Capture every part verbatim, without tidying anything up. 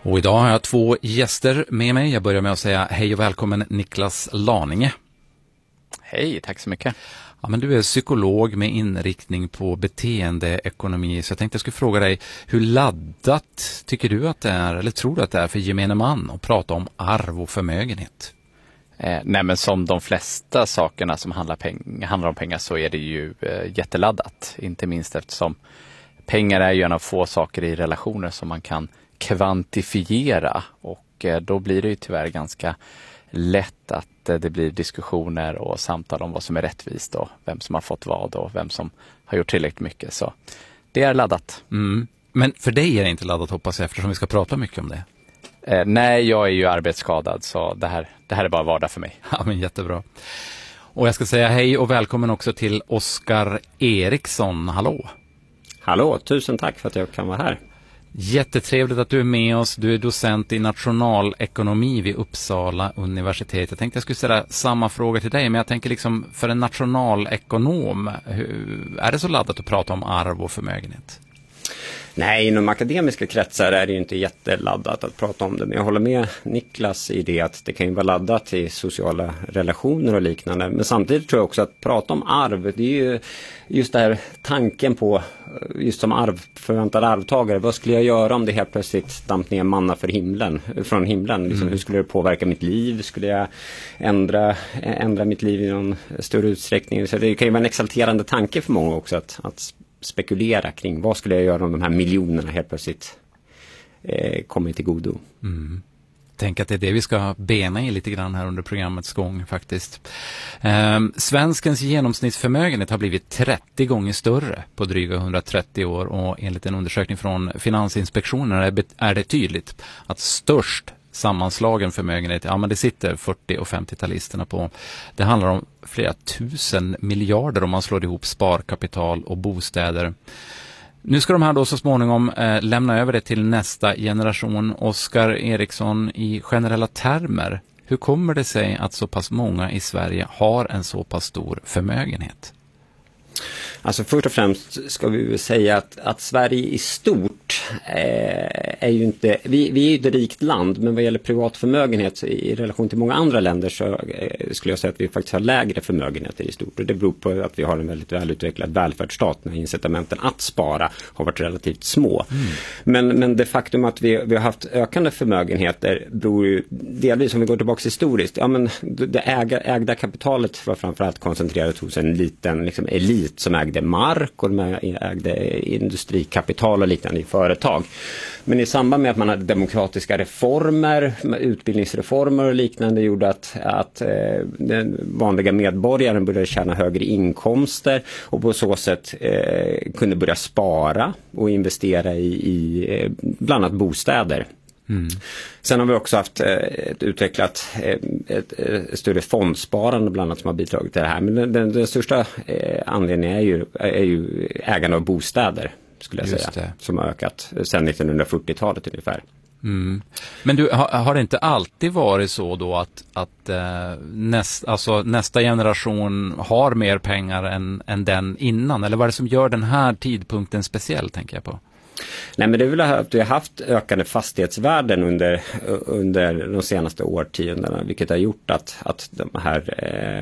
Och idag har jag två gäster med mig. Jag börjar med att säga hej och välkommen Niklas Laninge. Hej, tack så mycket. Ja, men du är psykolog med inriktning på beteendeekonomi, så jag tänkte jag skulle fråga dig, hur laddat tycker du att det är, eller tror du att det är för gemene man att prata om arv och förmögenhet? Eh, nej men som de flesta sakerna som handlar, peng- handlar om pengar så är det ju eh, jätteladdat. Inte minst eftersom pengar är ju en av få saker i relationer som man kan kvantifiera, och eh, då blir det ju tyvärr ganska lätt att eh, det blir diskussioner och samtal om vad som är rättvist och vem som har fått vad och vem som har gjort tillräckligt mycket. Så det är laddat. Mm. Men för dig är det inte laddat, hoppas jag, eftersom vi ska prata mycket om det. Eh, nej, jag är ju arbetsskadad, så det här, det här är bara vardag för mig. Ja, men jättebra. Och jag ska säga hej och välkommen också till Oskar Eriksson. Hallå! Hallå, tusen tack för att jag kan vara här. Jättetrevligt att du är med oss. Du är docent i nationalekonomi vid Uppsala universitet. Jag tänkte jag skulle ställa samma fråga till dig, men jag tänker liksom för en nationalekonom, hur, är det så laddat att prata om arv och förmögenhet? Nej, inom akademiska kretsar är det ju inte jätteladdat att prata om det. Men jag håller med Niklas i det att det kan ju vara laddat i sociala relationer och liknande. Men samtidigt tror jag också att prata om arv, det är ju just det här tanken på, just som arv, förväntad arvtagare. Vad skulle jag göra om det helt plötsligt damp ner manna för himlen, från himlen? Liksom, mm. Hur skulle det påverka mitt liv? Skulle jag ändra, ändra mitt liv i någon större utsträckning? Så det kan ju vara en exalterande tanke för många också att, att spekulera kring vad skulle jag göra om de här miljonerna helt plötsligt eh, kommer till godo. Mm. Tänk att det är det vi ska bena i lite grann här under programmets gång faktiskt. Eh, svenskens genomsnittsförmögenhet har blivit trettio gånger större på dryga hundratrettio år, och enligt en undersökning från Finansinspektionen är det, är det tydligt att störst sammanslagen förmögenhet, ja men det sitter fyrtio- och femtio-talisterna på. Det handlar om flera tusen miljarder om man slår ihop sparkapital och bostäder. Nu ska de här då så småningom eh, lämna över det till nästa generation. Oskar Eriksson, i generella termer, hur kommer det sig att så pass många i Sverige har en så pass stor förmögenhet? Alltså först och främst ska vi säga att, att Sverige i stort eh, är ju inte, vi, vi är ju ett rikt land, men vad gäller privat förmögenhet i relation till många andra länder så eh, skulle jag säga att vi faktiskt har lägre förmögenheter i stort. Och det beror på att vi har en väldigt välutvecklad välfärdsstat när incitamenten att spara har varit relativt små. Mm. Men, men det faktum att vi, vi har haft ökande förmögenheter beror ju delvis, om vi går tillbaka historiskt, ja men det äga, ägda kapitalet var framförallt koncentrerat hos en liten liksom, elit som ägde mark och de ägde industrikapital och liknande i företag. Men i samband med att man hade demokratiska reformer, utbildningsreformer och liknande, gjorde att, att eh, den vanliga medborgaren började tjäna högre inkomster och på så sätt eh, kunde börja spara och investera i, i eh, bland annat bostäder. Mm. Sen har vi också haft ett utvecklat ett, ett större fondsparande bland annat som har bidragit till det här. Men den, den, den största anledningen är ju, är ju ägande av bostäder, skulle jag Just säga, det. som har ökat sedan nittonhundrafyrtiotalet ungefär. Mm. Men du, har, har det inte alltid varit så då att, att äh, näst, alltså nästa generation har mer pengar än, än den innan? Eller vad är det som gör den här tidpunkten speciell, tänker jag på? Nej, men det är väl att vi har haft ökande fastighetsvärden under, under de senaste årtiondena, vilket har gjort att, att de här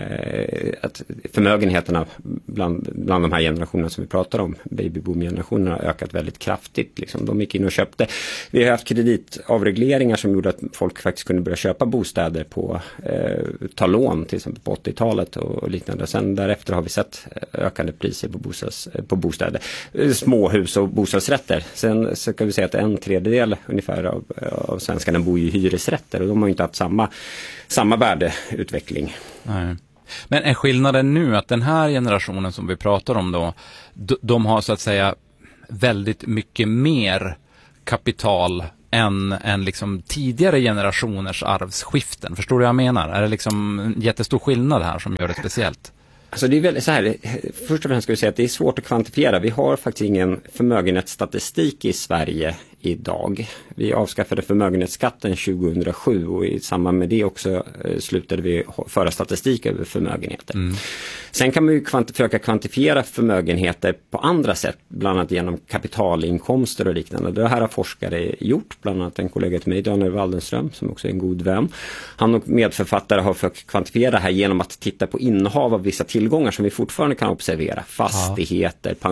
eh, att förmögenheterna bland, bland de här generationerna som vi pratar om, babyboom-generationerna, har ökat väldigt kraftigt. Liksom. De gick in och köpte. Vi har haft kreditavregleringar som gjorde att folk faktiskt kunde börja köpa bostäder på, eh, ta lån till exempel på åttiotalet och liknande. Sen därefter har vi sett ökande priser på, bostads, på bostäder, småhus och bostadsrätter. Sen så kan vi säga att en tredjedel ungefär av, av svenskarna bor i hyresrätter och de har ju inte haft samma, samma värdeutveckling. Nej. Men är skillnaden nu att den här generationen som vi pratar om då, de har så att säga väldigt mycket mer kapital än, än liksom tidigare generationers arvsskiften? Förstår du vad jag menar? Är det liksom en jättestor skillnad här som gör det speciellt? Alltså det är väl så här, först och främst ska vi säga att det är svårt att kvantifiera. Vi har faktiskt ingen förmögenhetsstatistik i Sverige idag. Vi avskaffade förmögenhetsskatten tjugohundrasju och i samband med det också eh, slutade vi föra statistik över förmögenheter. Mm. Sen kan man ju kvant- försöka kvantifiera förmögenheter på andra sätt, bland annat genom kapitalinkomster och liknande. Det här har forskare gjort, bland annat en kollega till mig, Daniel Waldenström, som också är en god vän. Han och medförfattare har försökt kvantifiera det här genom att titta på innehav av vissa tillgångar som vi fortfarande kan observera. Fastigheter, ja.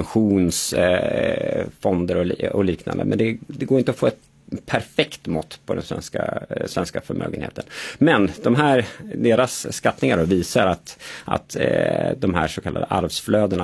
pensionsfonder eh, och, li- och liknande. Men det, det går inte att få ett perfekt mått på den svenska, eh, svenska förmögenheten. Men de här, deras skattningar då visar att, att eh, de här så kallade arvsflödena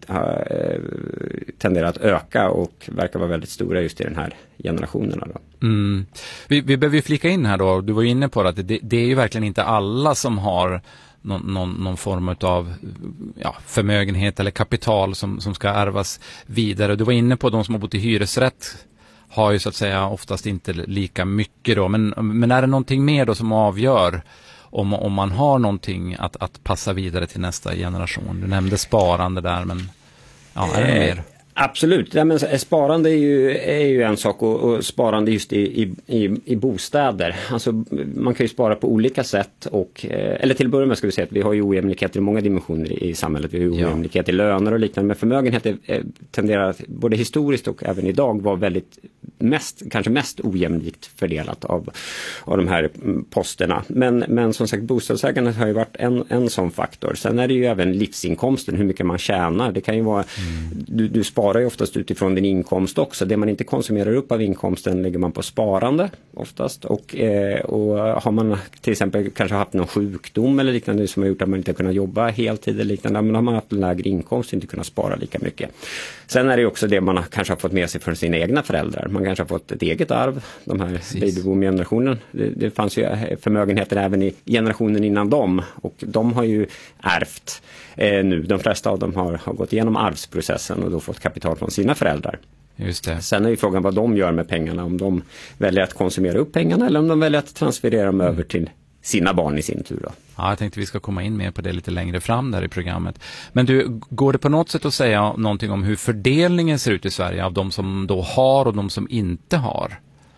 eh, tenderar att öka och verkar vara väldigt stora just i den här generationerna då. Mm. Vi, vi behöver ju flika in här då, du var inne på att det, det är ju verkligen inte alla som har någon, någon, någon form av ja, förmögenhet eller kapital som, som ska ärvas vidare. Du var inne på de som har bott i hyresrätt har ju så att säga oftast inte lika mycket då. Men, men är det någonting mer då som avgör om, om man har någonting att, att passa vidare till nästa generation? Du nämnde sparande där, men ja, är det eh. mer? Absolut, ja, men sparande är ju, är ju en sak och, och sparande just i, i, i, i bostäder. Alltså, man kan ju spara på olika sätt och, eller till att börja med ska vi säga att vi har ju ojämlikheter i många dimensioner i, i samhället. Vi har ju ja. ojämlikhet i löner och liknande, men förmögenhet är, är, tenderar att både historiskt och även idag vara väldigt mest, kanske mest ojämlikt fördelat av, av de här posterna. Men, men som sagt, bostadsägandet har ju varit en, en sån faktor. Sen är det ju även livsinkomsten, hur mycket man tjänar. Det kan ju vara, mm. du, du sparar sparar ju oftast utifrån din inkomst också. Det man inte konsumerar upp av inkomsten lägger man på sparande oftast. Och, eh, och har man till exempel kanske haft någon sjukdom eller liknande som har gjort att man inte har kunnat jobba heltid eller liknande, men har man haft en lägre inkomst och inte kunnat spara lika mycket. Sen är det också det man kanske har fått med sig från sina egna föräldrar. Man kanske har fått ett eget arv, de här babyboom-generationen. Det, det fanns ju förmögenheter även i generationen innan dem, och de har ju ärvt eh, nu. De flesta av dem har, har gått igenom arvsprocessen och då fått kapital från sina föräldrar. Just det. Sen är ju frågan vad de gör med pengarna, om de väljer att konsumera upp pengarna eller om de väljer att transferera dem mm. över till sina barn i sin tur då. Ja, jag tänkte vi ska komma in mer på det lite längre fram där i programmet. Men du, går det på något sätt att säga någonting om hur fördelningen ser ut i Sverige av de som då har och de som inte har?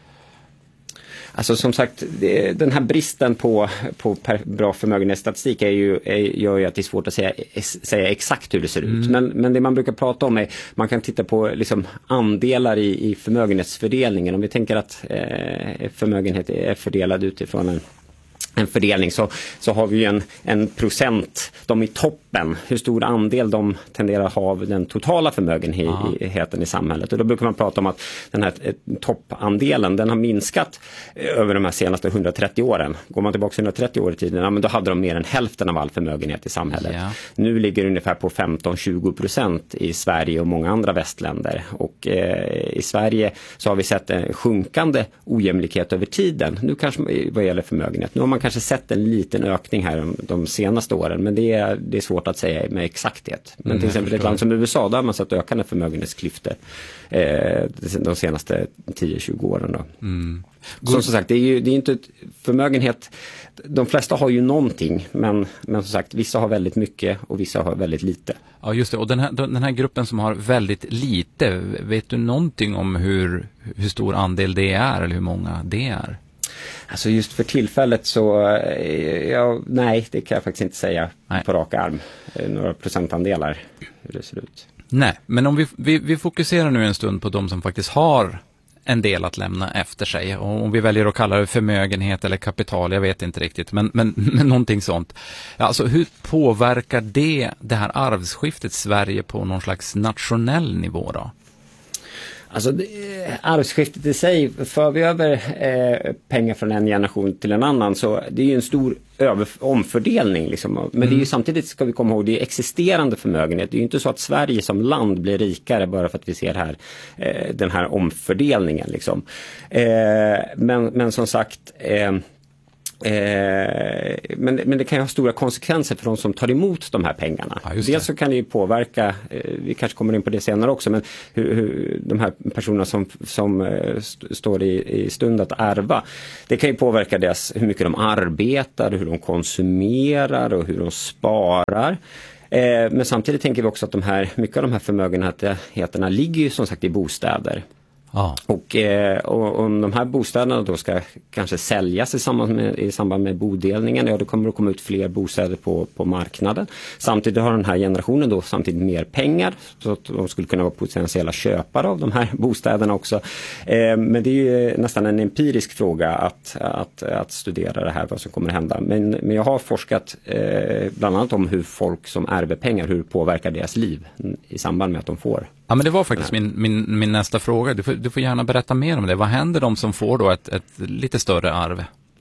Alltså som sagt, det, den här bristen på, på per, bra förmögenhetsstatistik är ju, är, gör ju att det är svårt att säga, säga exakt hur det ser ut. Mm. Men, men det man brukar prata om är, man kan titta på liksom andelar i, i förmögenhetsfördelningen. Om vi tänker att eh, förmögenhet är fördelad utifrån en en fördelning, så, så har vi ju en, en procent, de i toppen, hur stor andel de tenderar att ha av den totala förmögenheten i samhället. Och då brukar man prata om att den här toppandelen, den har minskat över de här senaste hundratrettio åren. Går man tillbaka hundratrettio år i tiden, ja, men då hade de mer än hälften av all förmögenhet i samhället. Yeah. Nu ligger det ungefär på femton till tjugo procent i Sverige och många andra västländer. Och eh, i Sverige så har vi sett en sjunkande ojämlikhet över tiden. Nu kanske vad gäller förmögenhet. Nu har man kanske sett en liten ökning här de, de senaste åren, men det är, det är svårt att säga med exakthet. Men mm, till exempel ett land som U S A, där har man sett ökande förmögenhetsklyftor eh, de senaste tio till tjugo åren då. Mm. Som, som sagt, det är ju det är inte ett förmögenhet, de flesta har ju någonting, men, men som sagt, vissa har väldigt mycket och vissa har väldigt lite. Ja, just det. Och den här, den här gruppen som har väldigt lite, vet du någonting om hur, hur stor andel det är eller hur många det är? Alltså just för tillfället så, ja, nej, det kan jag faktiskt inte säga nej. På rak arm. Några procentandelar hur det ser ut. Nej, men om vi, vi, vi fokuserar nu en stund på de som faktiskt har en del att lämna efter sig. Och om vi väljer att kalla det förmögenhet eller kapital, jag vet inte riktigt, men, men, men någonting sånt. Alltså hur påverkar det, det här arvsskiftet Sverige på någon slags nationell nivå då? Alltså det, arvsskiftet i sig, för vi över eh, pengar från en generation till en annan, så det är ju en stor över, omfördelning liksom. Men mm. det är ju samtidigt, ska vi komma ihåg, det är existerande förmögenhet. Det är ju inte så att Sverige som land blir rikare bara för att vi ser här, eh, den här omfördelningen liksom. Eh, men, men som sagt eh, Eh, men, men det kan ju ha stora konsekvenser för de som tar emot de här pengarna. Ja, dels så kan det ju påverka, eh, vi kanske kommer in på det senare också, men hur, hur de här personerna som, som eh, st- står i, i stund att ärva, det kan ju påverka deras, hur mycket de arbetar, hur de konsumerar och hur de sparar. Eh, men samtidigt tänker vi också att de här, mycket av de här förmögenheterna ligger ju som sagt i bostäder. Ja. Och, eh, och om de här bostäderna då ska kanske säljas i samband med, i samband med bodelningen, ja då kommer det att komma ut fler bostäder på, på marknaden. Samtidigt har den här generationen då samtidigt mer pengar så att de skulle kunna vara potentiella köpare av de här bostäderna också. Eh, men det är ju nästan en empirisk fråga att, att, att studera det här, vad som kommer att hända. Men, men jag har forskat eh, bland annat om hur folk som ärver pengar, hur påverkar deras liv i samband med att de får. Ja, men det var faktiskt min, min, min nästa fråga. Du får, du får gärna berätta mer om det. Vad händer de som får då ett, ett lite större arv?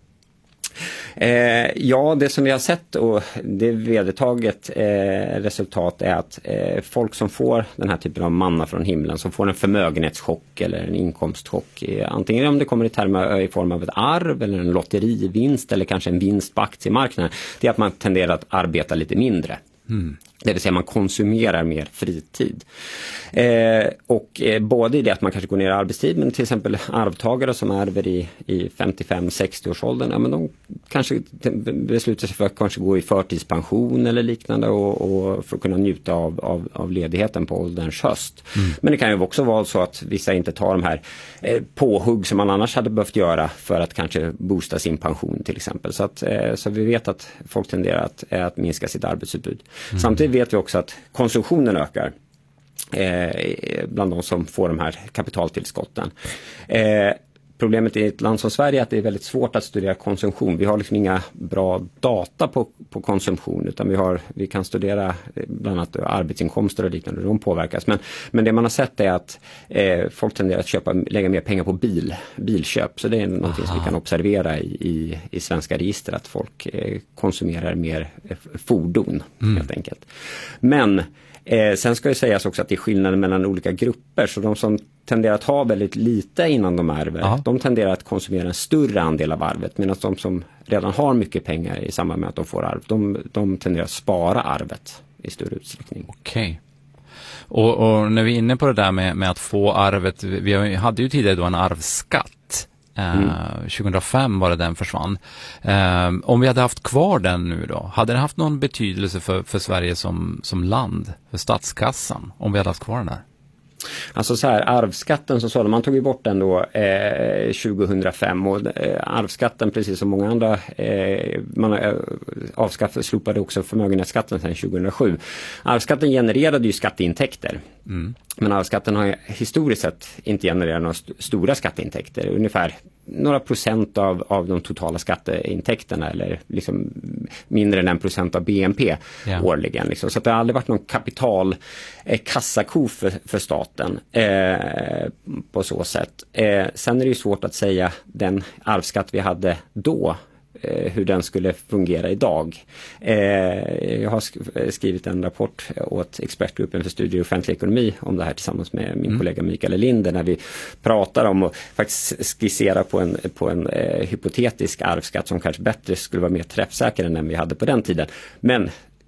Eh, ja, det som vi har sett och det vedertaget eh, resultat är att eh, folk som får den här typen av manna från himlen, som får en förmögenhetschock eller en inkomstchock, eh, antingen om det kommer i termer i form av ett arv eller en lotterivinst eller kanske en vinst på aktiemarknaden, det är att man tenderar att arbeta lite mindre. Mm. Det vill säga man konsumerar mer fritid. Eh, och eh, både i det att man kanske går ner i arbetstid, men till exempel arvtagare som ärver i, i femtiofem sextio års åldern, ja, men de kanske beslutar sig för att kanske gå i förtidspension eller liknande och, och för att kunna njuta av, av, av ledigheten på ålderns höst. Mm. Men det kan ju också vara så att vissa inte tar de här eh, påhugg som man annars hade behövt göra för att kanske boosta sin pension till exempel. Så, att, eh, så vi vet att folk tenderar att, att minska sitt arbetsutbud. Mm. Samtidigt vet vi också att konsumtionen ökar eh, bland de som får de här kapitaltillskotten. Eh, problemet i ett land som Sverige är att det är väldigt svårt att studera konsumtion. Vi har liksom inga bra data på, på konsumtion, utan vi, har, vi kan studera bland annat arbetsinkomster och liknande, de påverkas. Men, men det man har sett är att eh, folk tenderar att köpa, lägga mer pengar på bil, bilköp. Så det är något som vi kan observera i, i, i svenska register, att folk eh, konsumerar mer eh, fordon mm. helt enkelt. Men Eh, sen ska det sägas också att det är skillnader mellan olika grupper, så de som tenderar att ha väldigt lite innan de ärver, ja. de tenderar att konsumera en större andel av arvet, medan de som redan har mycket pengar i samband med att de får arv, de, de tenderar att spara arvet i större utsträckning. Okej. Och, och när vi är inne på det där med, med att få arvet, vi hade ju tidigare då en arvsskatt. Mm. Uh, tjugohundrafem var det den försvann. Uh, om vi hade haft kvar den nu då, hade det haft någon betydelse för, för Sverige som, som land, för statskassan, om vi hade haft kvar den där? Alltså så här, arvsskatten som sådan, man tog ju bort den då eh, tjugohundrafem och eh, arvsskatten, precis som många andra, eh, man eh, avskaffade, slopade också förmögenhetsskatten sedan tjugohundrasju. Arvsskatten genererade ju skatteintäkter. Mm. Men arvsskatten har historiskt sett inte genererat några st- stora skatteintäkter. Ungefär några procent av, av de totala skatteintäkterna, eller liksom mindre än en procent av B N P yeah. årligen. Liksom. Så att det har aldrig varit någon kapital eh, kassako för, för staten eh, på så sätt. Eh, sen är det ju svårt att säga den arvsskatt vi hade då, hur den skulle fungera idag. Eh, jag har sk- skrivit en rapport åt expertgruppen för studier i offentlig ekonomi om det här tillsammans med min mm. kollega Mikael Linder, när vi pratar om att faktiskt skissera på en, på en eh, hypotetisk arvsskatt som kanske bättre skulle vara mer träffsäker än den vi hade på den tiden. Men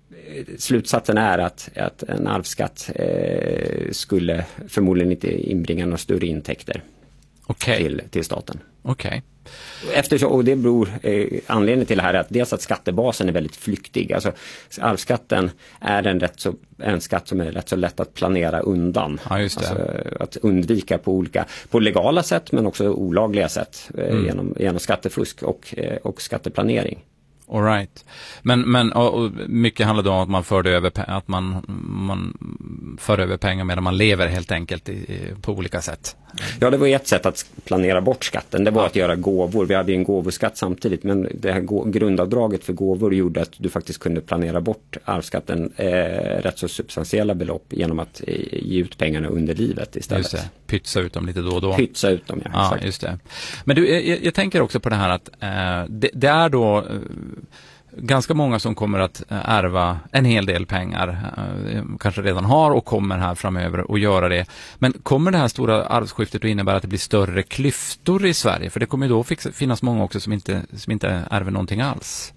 slutsatsen är att, att en arvsskatt eh, skulle förmodligen inte inbringa några större intäkter okay. till, till staten. Okej. Okay. Eftersom, och det beror, eh, anledningen till det här är att dels att skattebasen är väldigt flyktig. Alltså arvsskatten är en, rätt så, en skatt som är rätt så lätt att planera undan. Ja, just det. Alltså, att undvika på olika, på legala sätt men också olagliga sätt eh, mm. genom, genom skattefusk och, eh, och skatteplanering. All right. Men, men och, och mycket handlar då om att man för över, att man, man för över pengar medan man lever helt enkelt i, på olika sätt. Ja, det var ett sätt att planera bort skatten. Det var ja. att göra gåvor. Vi hade en gåvoskatt samtidigt, men det här gå- grundavdraget för gåvor gjorde att du faktiskt kunde planera bort arvsskatten eh, rätt så substantiella belopp genom att eh, ge ut pengarna under livet istället. Just det. Pytsa ut dem lite då och då. Pytsa ut dem, ja. Ja, exakt. Just det. Men du, jag, jag tänker också på det här att eh, det, det är då... Eh, ganska många som kommer att ärva en hel del pengar, kanske redan har och kommer här framöver att göra det. Men kommer det här stora arvsskiftet att innebära att det blir större klyftor i Sverige? För det kommer ju då finnas många också som inte, som inte ärver någonting alls.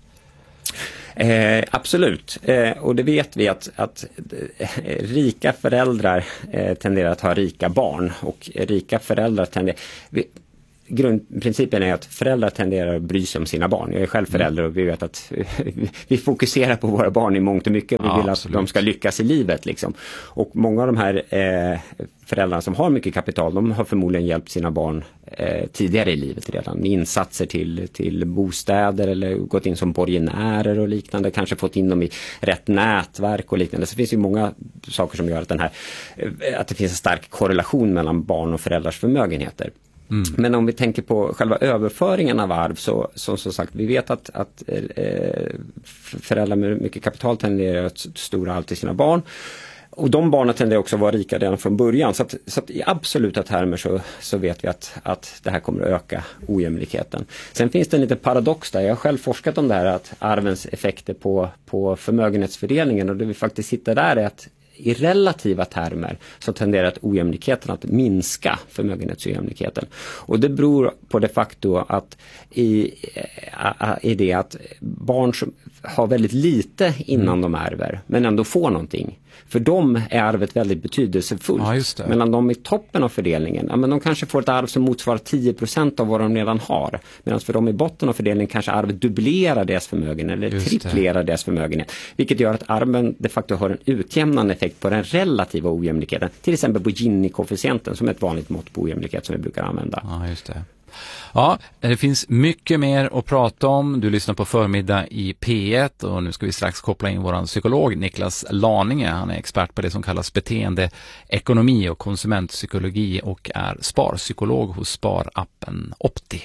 Eh, absolut, eh, och det vet vi att, att eh, rika föräldrar eh, tenderar att ha rika barn, och rika föräldrar tenderar... Vi, grundprincipen är att föräldrar tenderar att bry sig om sina barn. Jag är själv förälder och vi vet att vi fokuserar på våra barn i mångt och mycket. Vi ja, vill absolut. att de ska lyckas i livet liksom. Och många av de här eh, föräldrarna som har mycket kapital, de har förmodligen hjälpt sina barn eh, tidigare i livet redan. Med insatser till, till bostäder eller gått in som borgenärer och liknande. Kanske fått in dem i rätt nätverk och liknande. Så det finns ju många saker som gör att, den här, att det finns en stark korrelation mellan barn och föräldrars förmögenheter. Mm. Men om vi tänker på själva överföringen av arv så som så sagt, vi vet att, att eh, föräldrar med mycket kapital tenderar att stora allt till sina barn. Och de barnen tenderar också att vara rika redan från början. Så att, så att i absoluta termer så, så vet vi att, att det här kommer att öka ojämlikheten. Sen finns det en liten paradox där. Jag har själv forskat om det här, att arvens effekter på, på förmögenhetsfördelningen. Och det vi faktiskt hittar där är att i relativa termer så tenderar att ojämlikheten att minska, förmögenhetsojämlikheten. Och det beror på det facto att i, i det att barn som har väldigt lite innan mm. de ärver men ändå får någonting. För dem är arvet väldigt betydelsefullt. Ja, just det. Medan de i toppen av fördelningen, ja, men de kanske får ett arv som motsvarar tio procent av vad de redan har. Medan för dem i botten av fördelningen kanske arvet dubblerar deras förmögenhet eller just triplerar det. deras förmögenhet. Vilket gör att arven de facto har en utjämnande effekt på den relativa ojämlikheten. Till exempel på Gini-koefficienten som är ett vanligt mått på ojämlikhet som vi brukar använda. Ja, just det. Ja, det finns mycket mer att prata om. Du lyssnar på Förmiddag i P ett och nu ska vi strax koppla in våran psykolog Niklas Laninge. Han är expert på det som kallas beteendeekonomi och konsumentpsykologi och är sparpsykolog hos sparappen Opti.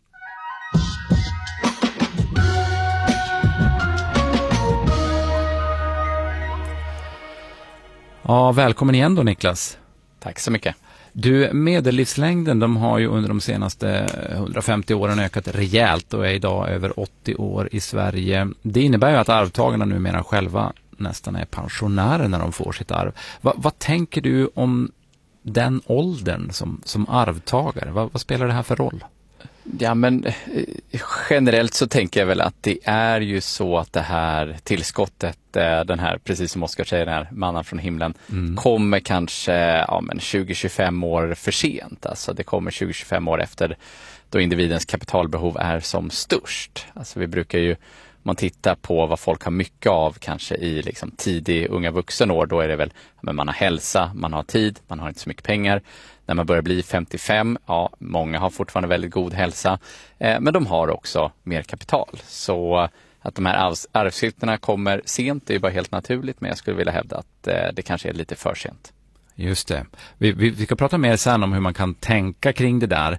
Ja, välkommen igen då Niklas. Tack så mycket. Du, medellivslängden de har ju under de senaste hundrafemtio åren ökat rejält och är idag över åttio år i Sverige. Det innebär ju att arvtagarna numera själva nästan är pensionärer när de får sitt arv. Va, vad tänker du om den åldern som, som arvtagare? Va, vad spelar det här för roll? Ja, men generellt så tänker jag väl att det är ju så att det här tillskottet, den här, precis som Oskar säger, den här mannen från himlen, mm. kommer kanske ja, men tjugo till tjugofem år för sent. Alltså det kommer tjugo till tjugofem år efter då individens kapitalbehov är som störst. Alltså vi brukar ju, om man tittar på vad folk har mycket av kanske i liksom tidig unga vuxenår, då är det väl, men man har hälsa, man har tid, man har inte så mycket pengar. När man börjar bli femtiofem, ja, många har fortfarande väldigt god hälsa, eh, men de har också mer kapital. Så att de här arvs- arvsskifterna kommer sent är ju bara helt naturligt, men jag skulle vilja hävda att eh, det kanske är lite för sent. Just det. Vi, vi, vi ska prata mer sen om hur man kan tänka kring det där.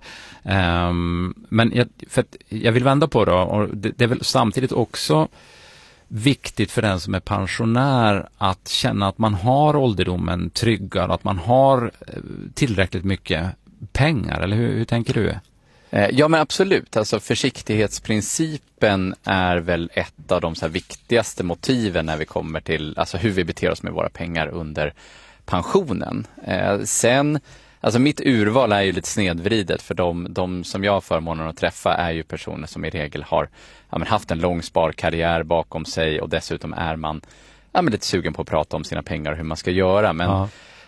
Um, men jag, för att jag vill vända på det, och det, det är väl samtidigt också viktigt för den som är pensionär att känna att man har ålderdomen tryggad, att man har tillräckligt mycket pengar, eller hur, hur tänker du? Ja, men absolut. Alltså försiktighetsprincipen är väl ett av de så här viktigaste motiven när vi kommer till alltså hur vi beter oss med våra pengar under pensionen. Eh, sen, alltså mitt urval är ju lite snedvridet, för de, de som jag har förmånen att träffa är ju personer som i regel har ja, men haft en lång sparkarriär bakom sig, och dessutom är man ja, men lite sugen på att prata om sina pengar och hur man ska göra. Men ja.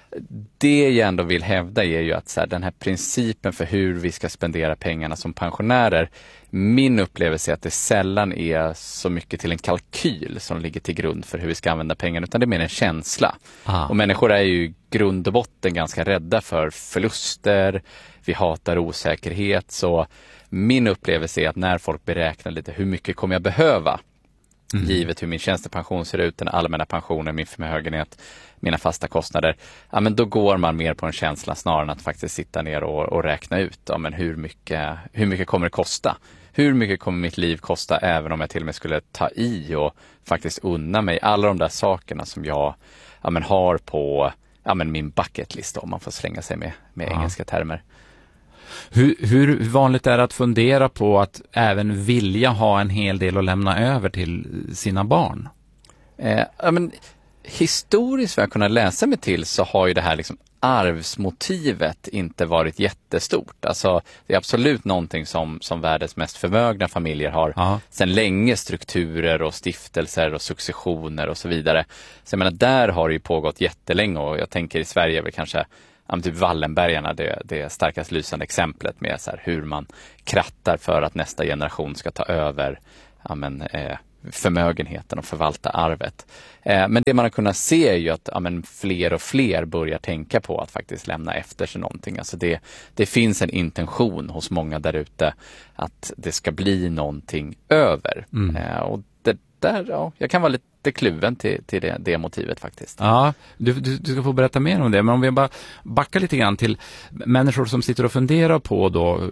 Det jag ändå vill hävda är ju att så här, den här principen för hur vi ska spendera pengarna som pensionärer, min upplevelse är att det sällan är så mycket till en kalkyl som ligger till grund för hur vi ska använda pengarna, utan det är mer en känsla. Ah. Och människor är ju grund och botten ganska rädda för förluster, vi hatar osäkerhet, så min upplevelse är att när folk beräknar lite hur mycket kommer jag behöva, mm. givet hur min tjänstepension ser ut, den allmänna pensionen, min förmögenhet, mina fasta kostnader, ja, men då går man mer på en känsla snarare än att faktiskt sitta ner och, och räkna ut ja, men hur, mycket, hur mycket kommer det kosta. Hur mycket kommer mitt liv kosta, även om jag till och med skulle ta i och faktiskt unna mig alla de där sakerna som jag ja, men har på ja, men min bucket list, om man får slänga sig med, med ja. engelska termer. Hur, hur vanligt är det att fundera på att även vilja ha en hel del att lämna över till sina barn? Eh, ja, men historiskt vad jag kunnat läsa mig till så har ju det här liksom arvsmotivet inte varit jättestort. Alltså det är absolut någonting som, som världens mest förmögna familjer har Aha. sedan länge, strukturer och stiftelser och successioner och så vidare. Så jag menar, där har det ju pågått jättelänge, och jag tänker i Sverige är väl kanske ja, typ Wallenbergarna, det, det starkast lysande exemplet med så här, hur man krattar för att nästa generation ska ta över ja, men, eh, förmögenheten och förvalta arvet. Eh, men det man har kunnat se är ju att ja, men fler och fler börjar tänka på att faktiskt lämna efter sig någonting. Alltså det, det finns en intention hos många där ute att det ska bli någonting över. Mm. Eh, och det där, ja, jag kan vara lite kluven till, till det, det motivet faktiskt. Ja, du, du, du ska få berätta mer om det. Men om vi bara backar lite grann till människor som sitter och funderar på då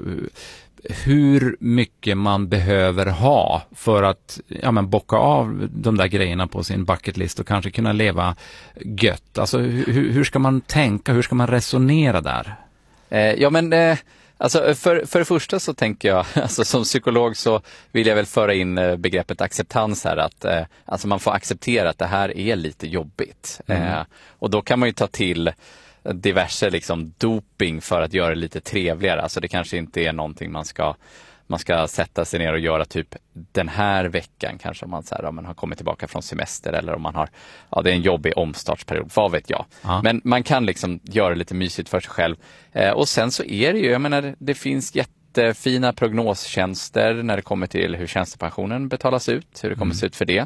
hur mycket man behöver ha för att ja, men bocka av de där grejerna på sin bucketlist och kanske kunna leva gött. Alltså hur, hur ska man tänka, hur ska man resonera där? Eh, ja men eh, alltså för, för det första så tänker jag, alltså som psykolog så vill jag väl föra in eh, begreppet acceptans här, att eh, alltså man får acceptera att det här är lite jobbigt. Mm. Eh, och då kan man ju ta till diverse liksom doping för att göra det lite trevligare. Alltså det kanske inte är någonting man ska man ska sätta sig ner och göra typ den här veckan kanske, om man, så här, om man har kommit tillbaka från semester eller om man har, ja det är en jobbig omstartsperiod, vad vet jag. Ja. Men man kan liksom göra det lite mysigt för sig själv. Eh, och sen så är det ju, jag menar det finns jättefina prognostjänster när det kommer till hur tjänstepensionen betalas ut, hur det kommer mm. se ut för det.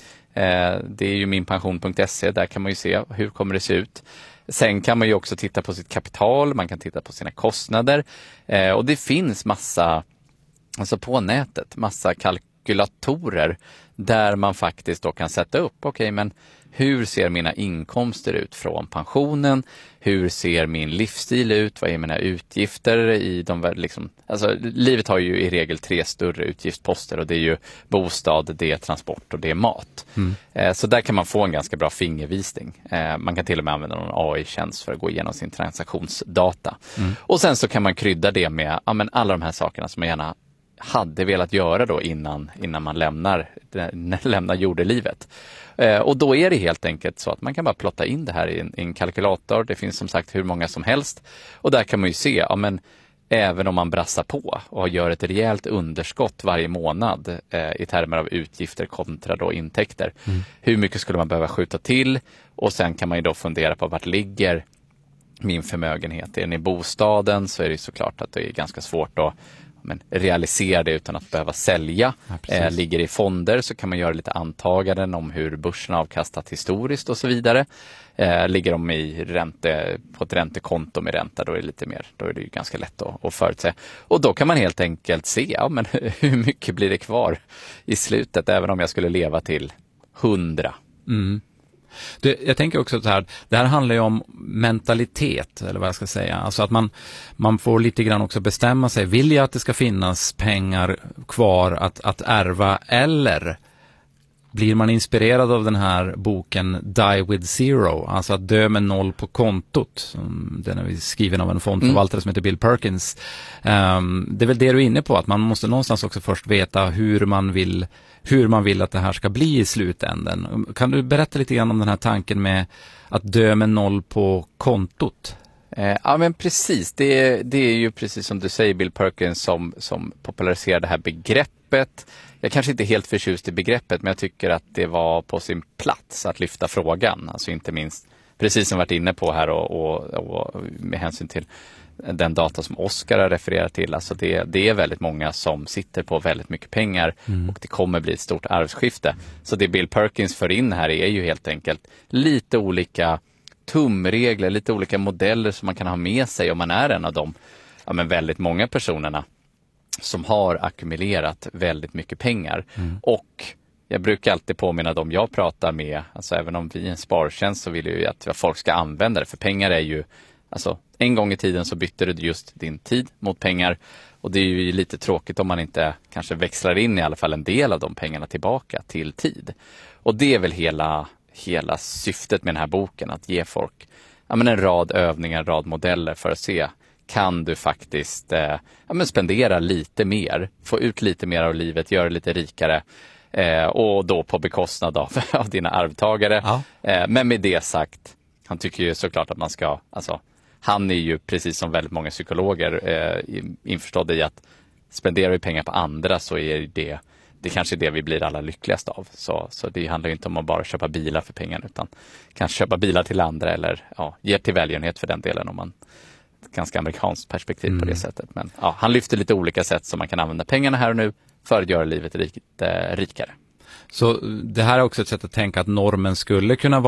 Eh, det är ju minpension punkt se, där kan man ju se hur kommer det se ut. Sen kan man ju också titta på sitt kapital, man kan titta på sina kostnader eh, och det finns massa, alltså på nätet, massa kalkylatorer där man faktiskt då kan sätta upp, okej okay, men hur ser mina inkomster ut från pensionen? Hur ser min livsstil ut? Vad är mina utgifter i de liksom, alltså livet har ju i regel tre större utgiftsposter och det är ju bostad, det är transport och det är mat. Mm. Eh, så där kan man få en ganska bra fingervisning. Eh, man kan till och med använda någon A I-tjänst för att gå igenom sin transaktionsdata. Mm. Och sen så kan man krydda det med ja, men alla de här sakerna som man gärna hade velat göra då innan, innan man lämnar, lämnar jordelivet. Eh, och då är det helt enkelt så att man kan bara plotta in det här i en, i en kalkylator. Det finns som sagt hur många som helst. Och där kan man ju se, ja men även om man brassar på och gör ett rejält underskott varje månad eh, i termer av utgifter kontra då intäkter. Mm. Hur mycket skulle man behöva skjuta till? Och sen kan man ju då fundera på vart ligger min förmögenhet. Är den i bostaden så är det såklart att det är ganska svårt att men realisera det utan att behöva sälja. Ja, eh, ligger i fonder så kan man göra lite antaganden om hur börsen avkastat historiskt och så vidare. Eh, ligger de i ränte, på ett räntekonto med ränta, då är det lite mer, då är det ju ganska lätt att, att förutse. Och då kan man helt enkelt se, ja, men hur mycket blir det kvar i slutet, även om jag skulle leva till hundra. Mm. Det, jag tänker också så här, det här handlar ju om mentalitet, eller vad jag ska säga. Alltså att man, man får lite grann också bestämma sig. Vill jag att det ska finnas pengar kvar att, att ärva, eller blir man inspirerad av den här boken Die with Zero, alltså att dö med noll på kontot. Den är skriven av en fondförvaltare mm. som heter Bill Perkins. Um, det är väl det du är inne på, att man måste någonstans också först veta hur man vill hur man vill att det här ska bli i slutänden. Kan du berätta lite grann om den här tanken med att dö med noll på kontot? Eh, ja men precis, det, det är ju precis som du säger Bill Perkins som, som populariserar det här begreppet. Jag kanske inte är helt förtjust i begreppet, men jag tycker att det var på sin plats att lyfta frågan. Alltså inte minst, precis som vi varit inne på här och, och, och med hänsyn till den data som Oskar har refererat till. Alltså det, det är väldigt många som sitter på väldigt mycket pengar mm. och det kommer bli ett stort arvsskifte. Så det Bill Perkins för in här är ju helt enkelt lite olika tumregler, lite olika modeller som man kan ha med sig om man är en av de ja, men väldigt många personerna som har ackumulerat väldigt mycket pengar. Mm. Och jag brukar alltid påminna dem jag pratar med, alltså även om vi är en spartjänst så vill jag ju att folk ska använda det, för pengar är ju, alltså en gång i tiden så bytte du just din tid mot pengar, och det är ju lite tråkigt om man inte kanske växlar in i alla fall en del av de pengarna tillbaka till tid. Och det är väl hela, hela syftet med den här boken, att ge folk ja, men en rad övningar, en rad modeller för att se, kan du faktiskt eh, ja, men spendera lite mer, få ut lite mer av livet, göra det lite rikare eh, och då på bekostnad av, av dina arvtagare. Ja. Eh, men med det sagt, han tycker ju såklart att man ska, alltså han är ju precis som väldigt många psykologer eh, införstådd i att spenderar vi pengar på andra så är det det kanske är det vi blir alla lyckligast av. Så, så det handlar ju inte om att bara köpa bilar för pengar, utan kanske köpa bilar till andra eller ja, ge till välgörenhet för den delen, om man ett ganska amerikanskt perspektiv mm. på det sättet. Men ja, han lyfter lite olika sätt som man kan använda pengarna här och nu för att göra livet rik, äh, rikare. Så det här är också ett sätt att tänka att normen skulle kunna vara